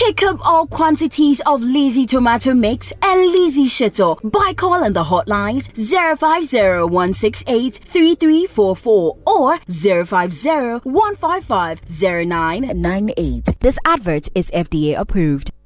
Pick up all quantities of Lizzie tomato mix and Lizzie Shito by calling the hotlines 050-168-3344 or 050-155-0998. This advert is FDA approved.